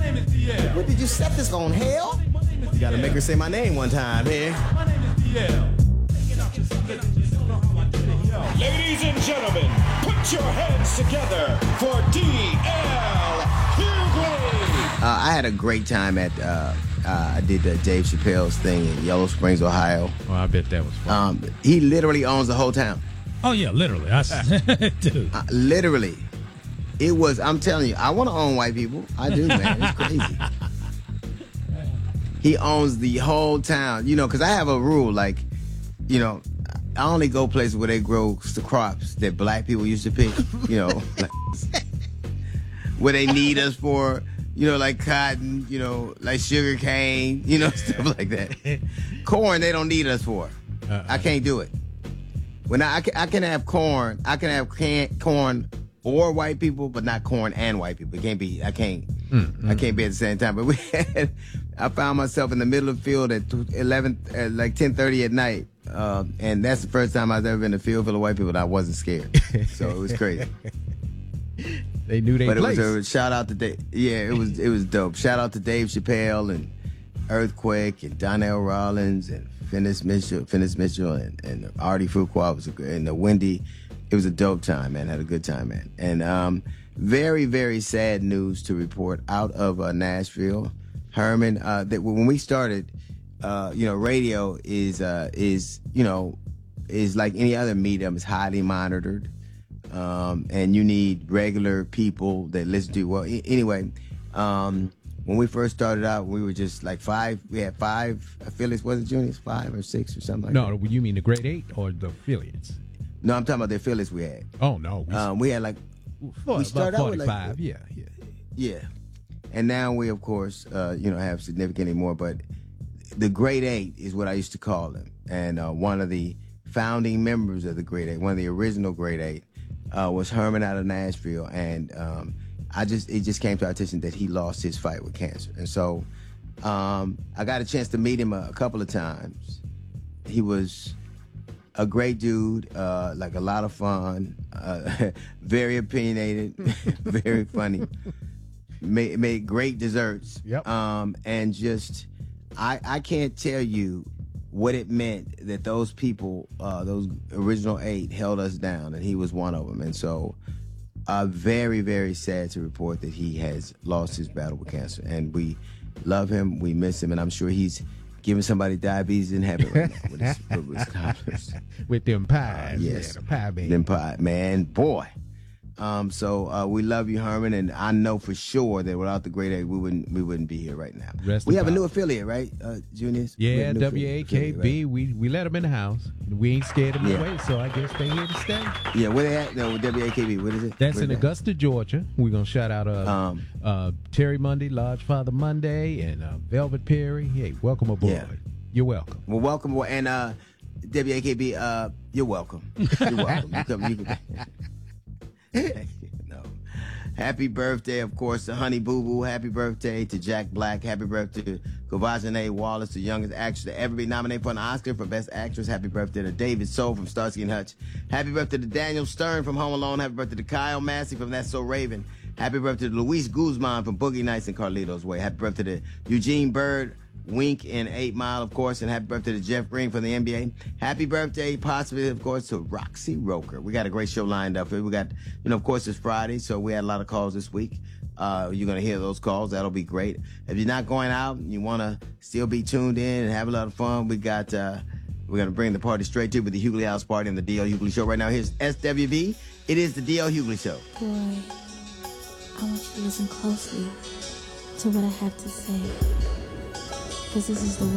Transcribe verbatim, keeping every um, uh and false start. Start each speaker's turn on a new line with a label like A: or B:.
A: name is D L.
B: What did you set this on, hell? You gotta make her say my name one time here.
A: My name is D L.
C: Ladies and gentlemen, put your hands together for D L Hughley.
B: Uh, I had a great time at, uh, uh, I did uh, Dave Chappelle's thing in Yellow Springs, Ohio.
D: Oh, I bet that was fun.
B: Um, he literally owns the whole town.
D: Oh, yeah, literally. I, dude.
B: Uh, literally. It was, I'm telling you, I want to own white people. I do, man. It's crazy. He owns the whole town. You know, because I have a rule, like, you know, I only go places where they grow the crops that black people used to pick, you know, like, where they need us for, you know, like cotton, you know, like sugar cane, you know, stuff like that. Corn, they don't need us for. Uh-uh. I can't do it. When I, I, can, I can have corn, I can have can, corn or white people, but not corn and white people. It can't be, I can't, mm-hmm. I can't be at the same time. But we had, I found myself in the middle of the field at eleven, at like ten thirty at night. Uh, and that's the first time I've ever been in a field full of white people and I wasn't scared. So it was crazy.
D: They knew they
B: But
D: place.
B: it was a shout out to Dave. Yeah, it was it was dope. Shout out to Dave Chappelle and Earthquake and Donnell Rollins and Finis Mitchell, Finis Mitchell and, and Artie Fuqua was a, and the Wendy. It was a dope time, man. Had a good time, man. And um, very very sad news to report out of uh, Nashville. Herman, uh, that when we started, uh, you know, radio is uh, is you know is like any other medium. It's highly monitored. Um, and you need regular people that listen to you. Well, I- anyway, um, when we first started out, we were just like five. We had five affiliates. Was it juniors? Five or six or something like
D: no,
B: that?
D: No, you mean the grade eight or the affiliates?
B: No, I'm talking about the affiliates we had.
D: Oh, no. We,
B: Um, we had like,
D: for,
B: we started
D: about
B: out with like-
D: forty-five, yeah, yeah.
B: yeah. And now we, of course, uh, you know, have significantly more. But the grade eight is what I used to call them. And uh, one of the founding members of the grade eight, one of the original grade eight, Uh, was Herman out of Nashville, and um, I just it just came to our attention that he lost his fight with cancer, and so um, I got a chance to meet him a, a couple of times. He was a great dude, uh, like a lot of fun, uh, very opinionated, very funny, made, made great desserts,
D: Yep.
B: um, and just I I can't tell you what it meant that those people, uh, those original eight, held us down, and he was one of them. And so, uh, very, very sad to report that he has lost his battle with cancer. And we love him, we miss him, and I'm sure he's giving somebody diabetes in heaven right now with his, with his collars.
D: With them pies.
B: Uh, yes.
D: Yeah, the pie baby.
B: Them pie, man, boy. Um, so uh, we love you, Herman, and I know for sure that without the great eight, we wouldn't we wouldn't be here right now.
D: Rest
B: we
D: in
B: have a
D: power.
B: new affiliate, right, uh, Juniors? We have
D: Yeah,
B: a new
D: W A K
B: affiliate,
D: B.
B: right?
D: We we let them in the house. We ain't scared them
B: Yeah.
D: away, so I guess they here to stay.
B: Yeah, where they at? No, W A K B. What is it?
D: That's
B: Where's
D: in
B: that?
D: Augusta, Georgia. We're going to shout out uh,
B: Um,
D: uh, Terry Monday, Lodge Father Monday, and uh, Velvet Perry. Hey, welcome aboard.
B: Yeah.
D: You're welcome.
B: Well, welcome aboard. And uh, W A K B, uh, you're welcome. You're welcome. You come, you can... no. Happy birthday, of course, to Honey Boo Boo. Happy birthday to Jack Black. Happy birthday to Kavajane Wallace, the youngest actress to ever be nominated for an Oscar for Best Actress. Happy birthday to David Soul from Starsky and Hutch. Happy birthday to Daniel Stern from Home Alone. Happy birthday to Kyle Massey from That's So Raven. Happy birthday to Luis Guzman from Boogie Nights and Carlito's Way. Happy birthday to Eugene Bird, Wink in Eight Mile, of course, and happy birthday to Jeff Green from the N B A. Happy birthday, possibly, of course, to Roxy Roker. We got a great show lined up. We got, you know, of course, it's Friday, so we had a lot of calls this week. Uh, you're going to hear those calls. That'll be great. If you're not going out and you want to still be tuned in and have a lot of fun, we got, uh, we're going to bring the party straight to you with the Hughley House Party and the D L Hughley Show. Right now, here's S W V. It is the D L Hughley Show.
E: Boy, I want you to listen closely to what I have to say, because this is the